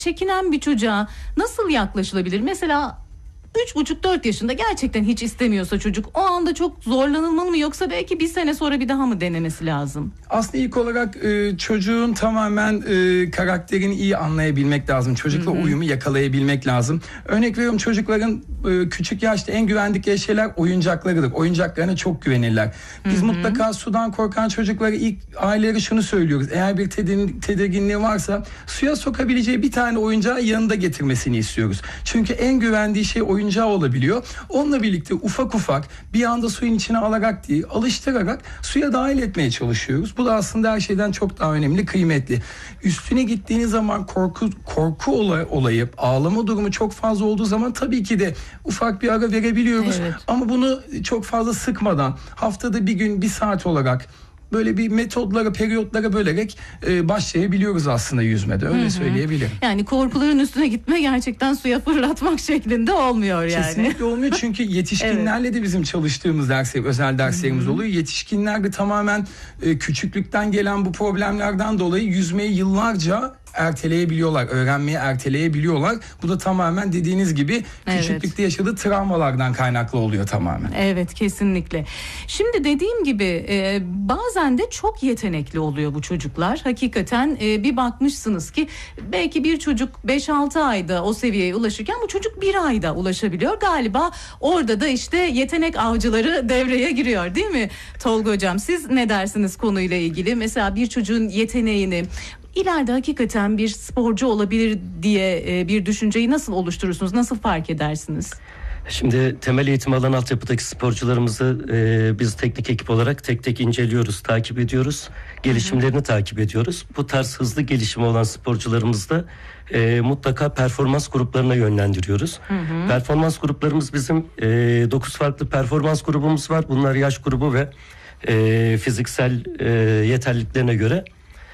çekinen bir çocuğa nasıl yaklaşılabilir? Mesela 3,5-4 yaşında gerçekten hiç istemiyorsa çocuk, o anda çok zorlanılmalı mı, yoksa belki bir sene sonra bir daha mı denemesi lazım? Aslında ilk olarak çocuğun tamamen karakterini iyi anlayabilmek lazım. Çocukla uyumu yakalayabilmek lazım. Örnek veriyorum, çocukların küçük yaşta en güvendikleri şeyler oyuncaklarıdır. Oyuncaklarına çok güvenirler. Biz mutlaka sudan korkan çocuklara ilk aileleri şunu söylüyoruz. Eğer bir tedirginliği varsa suya sokabileceği bir tane oyuncağı yanında getirmesini istiyoruz. Çünkü en güvendiği şey oyuncağı olabiliyor. Onunla birlikte ufak ufak bir anda suyun içine alarak değil, alıştırarak suya dahil etmeye çalışıyoruz. Bu da aslında her şeyden çok daha önemli, kıymetli. Üstüne gittiğiniz zaman korku olayı, ağlama durumu çok fazla olduğu zaman tabii ki de ufak bir ara verebiliyoruz. Evet. Ama bunu çok fazla sıkmadan, haftada bir gün, bir saat olarak böyle bir metodlara, periyotlara bölerek başlayabiliyoruz aslında yüzmede. Öyle söyleyebilirim. Yani korkuların üstüne gitme gerçekten suya fırlatmak şeklinde olmuyor yani. Kesinlikle olmuyor, çünkü yetişkinlerle de bizim çalıştığımız özel derslerimiz oluyor. Yetişkinler de tamamen küçüklükten gelen bu problemlerden dolayı yüzmeyi yıllarca erteleyebiliyorlar, öğrenmeyi erteleyebiliyorlar. Bu da tamamen dediğiniz gibi küçüklükte yaşadığı travmalardan kaynaklı oluyor tamamen. Evet, kesinlikle. Şimdi dediğim gibi bazen de çok yetenekli oluyor bu çocuklar. Hakikaten bir bakmışsınız ki belki bir çocuk 5-6 ayda o seviyeye ulaşırken bu çocuk 1 ayda ulaşabiliyor. Galiba orada da işte yetenek avcıları devreye giriyor, değil mi Tolga Hocam? Siz ne dersiniz konuyla ilgili? Mesela bir çocuğun yeteneğini, İleride hakikaten bir sporcu olabilir diye bir düşünceyi nasıl oluşturursunuz? Nasıl fark edersiniz? Şimdi temel eğitim alan altyapıdaki sporcularımızı biz teknik ekip olarak tek tek inceliyoruz, takip ediyoruz. Gelişimlerini takip ediyoruz. Bu tarz hızlı gelişimi olan sporcularımızı da mutlaka performans gruplarına yönlendiriyoruz. Performans gruplarımız bizim 9 farklı performans grubumuz var. Bunlar yaş grubu ve fiziksel yeterliliklerine göre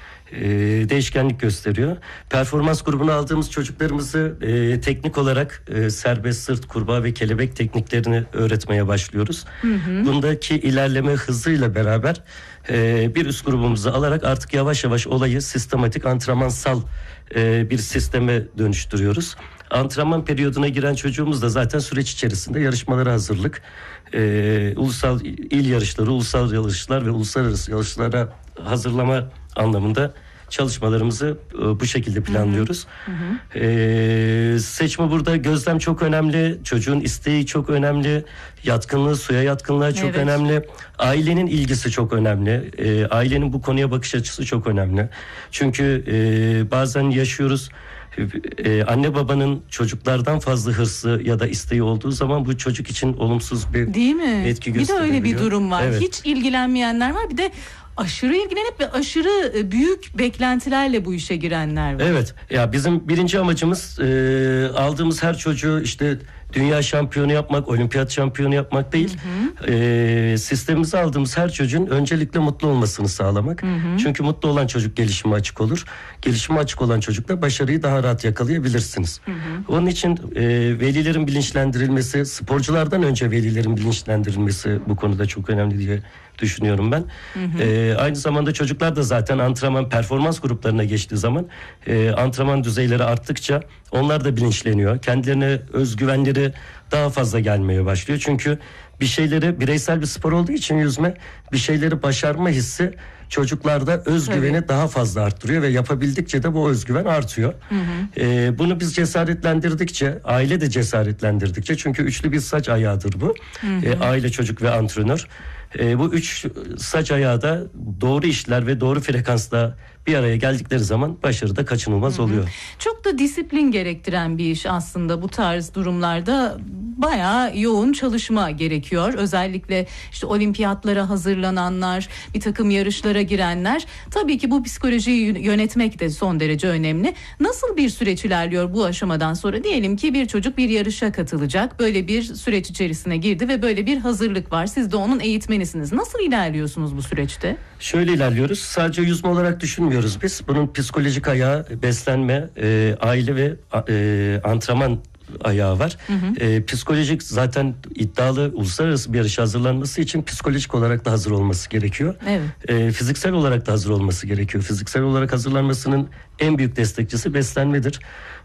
değişkenlik gösteriyor. Performans grubuna aldığımız çocuklarımızı teknik olarak serbest sırt, kurbağa ve kelebek tekniklerini öğretmeye başlıyoruz. Bundaki ilerleme hızıyla beraber bir üst grubumuzu alarak artık yavaş yavaş olayı sistematik antrenmansal bir sisteme dönüştürüyoruz. Antrenman periyoduna giren çocuğumuz da zaten süreç içerisinde yarışmalara hazırlık, ulusal il yarışları, ulusal yarışlar ve uluslararası yarışlara hazırlama anlamında çalışmalarımızı bu şekilde planlıyoruz. Seçme burada, gözlem çok önemli, çocuğun isteği çok önemli, yatkınlığı, suya yatkınlığı çok önemli, ailenin ilgisi çok önemli, ailenin bu konuya bakış açısı çok önemli. Çünkü bazen yaşıyoruz, anne babanın çocuklardan fazla hırsı ya da isteği olduğu zaman bu çocuk için olumsuz bir değil mi? Etki gösterebiliyor. Bir de öyle bir durum var. Evet. Hiç ilgilenmeyenler var. Bir de aşırı ilgilenip ve aşırı büyük beklentilerle bu işe girenler var. Evet. Ya bizim birinci amacımız aldığımız her çocuğu işte dünya şampiyonu yapmak, olimpiyat şampiyonu yapmak değil. Sistemimize aldığımız her çocuğun öncelikle mutlu olmasını sağlamak. Çünkü mutlu olan çocuk gelişime açık olur. Gelişime açık olan çocukla başarıyı daha rahat yakalayabilirsiniz. Onun için velilerin bilinçlendirilmesi, sporculardan önce velilerin bilinçlendirilmesi bu konuda çok önemli diye düşünüyorum ben. Aynı zamanda çocuklar da zaten antrenman performans gruplarına geçtiği zaman antrenman düzeyleri arttıkça onlar da bilinçleniyor. Kendilerine özgüvenleri daha fazla gelmeye başlıyor. Çünkü bir şeyleri, bireysel bir spor olduğu için yüzme, bir şeyleri başarma hissi çocuklarda özgüveni daha fazla arttırıyor ve yapabildikçe de bu özgüven artıyor. Bunu biz cesaretlendirdikçe, aile de cesaretlendirdikçe, çünkü üçlü bir saç ayağıdır bu. Aile, çocuk ve antrenör. Bu üç saç ayağı da doğru işler ve doğru frekansla bir araya geldikleri zaman başarıda kaçınılmaz oluyor. Çok da disiplin gerektiren bir iş aslında bu tarz durumlarda. Bayağı yoğun çalışma gerekiyor. Özellikle işte olimpiyatlara hazırlananlar, bir takım yarışlara girenler. Tabii ki bu psikolojiyi yönetmek de son derece önemli. Nasıl bir süreç ilerliyor bu aşamadan sonra? Diyelim ki bir çocuk bir yarışa katılacak. Böyle bir süreç içerisine girdi ve böyle bir hazırlık var. Siz de onun eğitmenisiniz. Nasıl ilerliyorsunuz bu süreçte? Şöyle ilerliyoruz. Sadece yüzme olarak düşünmüyoruz biz. Bunun psikolojik ayağı, beslenme, aile ve antrenman ayağı var. Psikolojik, zaten iddialı uluslararası bir yarışa hazırlanması için psikolojik olarak da hazır olması gerekiyor. Fiziksel olarak da hazır olması gerekiyor. Fiziksel olarak hazırlanmasının en büyük destekçisi beslenmedir.